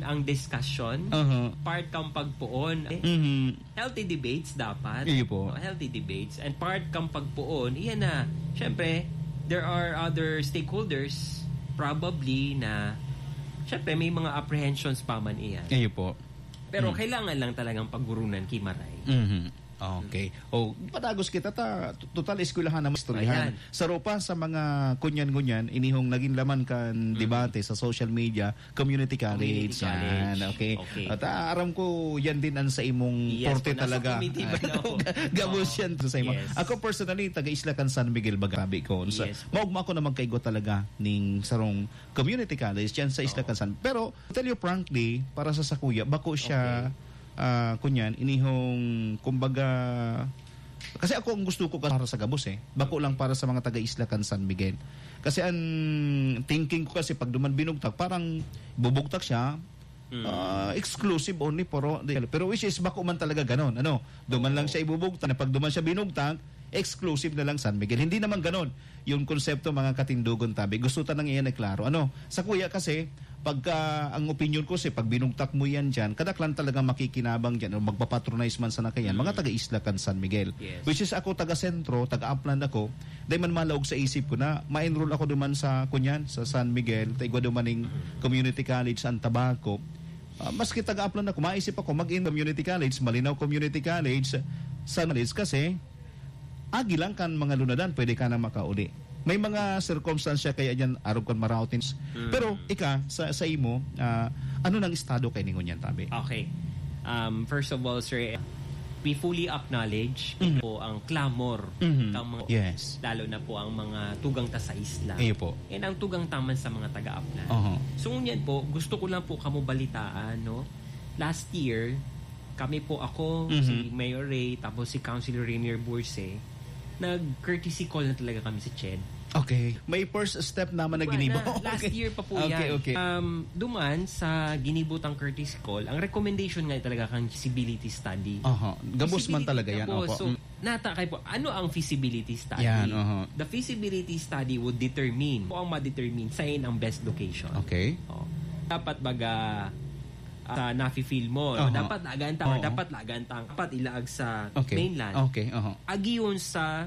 ang discussion, part kang pagpuon. Healthy debates dapat. Iyo po. Healthy debates. And part kang pagpuon, iyan na, syempre, there are other stakeholders probably na, syempre, may mga apprehensions pa man iyan. Iyo po. Pero kailangan lang talagang paggurunan kimaray. Okay. Padagos kita total eskwelahan na istoryahan. Saro pa sa mga kunyan-kunyan inihong naging laman kan debate sa social media, community college. Yan. Okay. At aram ko yan din ang sa imong porte talaga. Gabos yan sa imo. Ako personally taga Isla kan San Miguel Bagabi ko. Maugma ako na magkaigo talaga ning sarong community college yan sa Isla kan San. Pero tell you frankly, para sa sakuya, bako siya kunyan inihong kumbaga kasi ako ang gusto ko para sa gabos bako lang para sa mga taga-Isla kan San Miguel kasi ang thinking ko kasi pag duman binugtag parang bubugtag siya exclusive only pero which is bako man talaga ganon duman lang siya ibubugtag na pag duman siya binugtag exclusive na lang San Miguel. Hindi naman ganon yung konsepto mga katindugon tabi. Gusto tanang iyan ay klaro. Sa kuya kasi, pagka ang opinion ko pag binugtak mo yan dyan, kadaklan talaga makikinabang dyan o magpapatronize man sa nakayan, mga taga-Isla kan San Miguel. Which is ako taga-sentro, taga-upland ako, dahil man malaog sa isip ko na ma-enroll ako duman sa kunyan, sa San Miguel, taigwa dumaning community college sa Antabaco. Maski taga-upland ako, maisip ako mag-in community college, Malinaw Community College, San Miguel kasi agi lang kan mga lunadan, pwede ka na makauli. May mga circumstansya kaya dyan araw kan marautin. Pero sa imo, ano nang estado kay ningon yan tabi? Okay. First of all, sir, we fully acknowledge po ang clamor ng mga lalo na po ang mga tugang ta sa isla. Iyo po. And ang tugang taman sa mga taga-upland. So ngunyan po, gusto ko lang po kamo balitaan, last year, kami po ako, si Mayor Ray, tapos si Councilor Rainier Burse, nag-courtesy call na talaga kami sa CHED. Okay. May first step naman na ginibo. Last year pa po yan. Okay. Duman sa ginibutang courtesy call, ang recommendation nga talaga kang feasibility study. Gabos man talaga yan. Po. So, natakay po, ano ang feasibility study? Yan, The feasibility study would determine, ang ma-determine saan ang best location. Okay. Dapat baga sa nafi-feel mo. Dapat lagantang, dapat ilaag sa mainland. Okay. Agiyon sa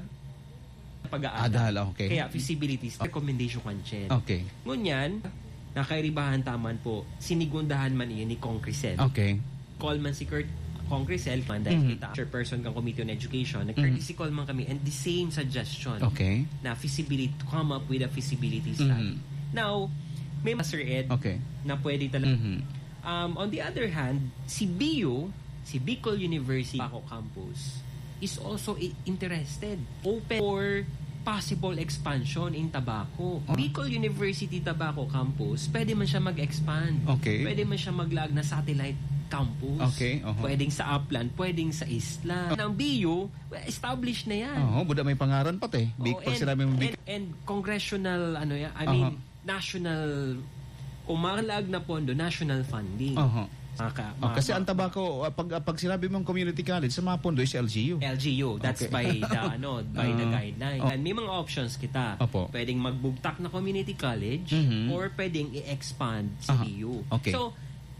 pag-aadal. Okay. Kaya feasibility recommendation kanchen. Okay. Ngunyan, nakairibahan taman po, sinigundahan man iyon ni Congresel. Okay. Call man si Congresel, dahil kita, chairperson kang Committee on Education, nag-courtesy call man kami and the same suggestion na feasibility, to come up with a feasibility study. Now, may Master Ed na pwede talaga. On the other hand, si BU, si Bicol University Tabaco Campus, is also interested, open for possible expansion in Tabaco. Bicol University Tabaco Campus, pwede man siya mag-expand. Pwede man siya maglag na satellite campus. Pwedeng sa upland, pwedeng sa isla. Ng BU, established na yan. Buda may pangaran pati. And congressional, national umalag na pondo, national funding. Kasi ang Tabaco, pag sinabi mong community college, sa mga pondo is LGU. That's by the guideline. And may mga options kita. Pwedeng magbugtak na community college or pwedeng i-expand si BU. So,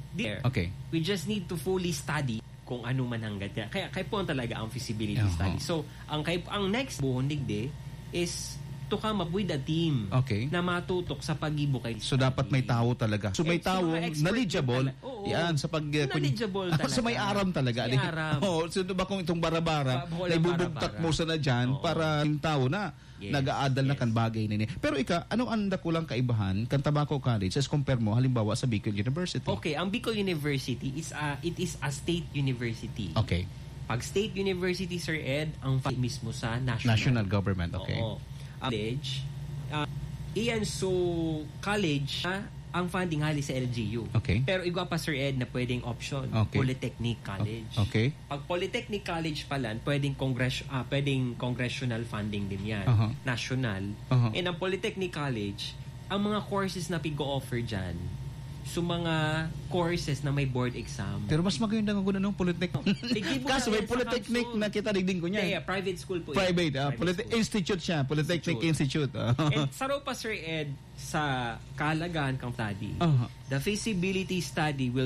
we just need to fully study kung ano man hanggat. Kaya po talaga ang feasibility study. So, ang next buong digde is to come up with a team na matutok sa pag-ibukay. So, dapat may tao talaga. So, may tao knowledgeable. Yan, sa knowledgeable talaga. So, may aram talaga. May aram. So, ba kung itong bara-bara, na ibubugtak mo sa na dyan para yung tao na nag-aadal na kan bagay na niya. Pero anong anda kulang kaibahan kan Tabaco College as compare mo halimbawa sa Bicol University? Okay, ang Bicol University is a state university. Okay. Pag state university, Sir Ed, ang mismo sa national government. Okay. College. Iyan, so college, ang funding hali sa LGU. Okay. Pero igwa pa, Sir Ed, na pwedeng option. Polytechnic College. Okay. Pag Polytechnic College pala, pwedeng congressional funding din yan. National. And ang Polytechnic College, ang mga courses na pigo-offer dyan, so mga courses na may board exam. Pero mas maganda ang guna ng Polytechnic. Kaso may Polytechnic na kita digding ko niya. Private school po. Private institute siya. Polytechnic Institute. And saro pa, Sir Ed, sa kahalagaan kang study. The feasibility study will